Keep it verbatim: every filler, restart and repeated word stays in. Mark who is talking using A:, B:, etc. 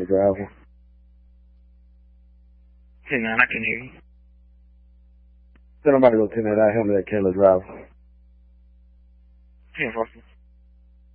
A: Taylor drive one.
B: ten nine, I can hear you.
A: Then I'm about to go ten nine, help me that Taylor drive.
B: ten four.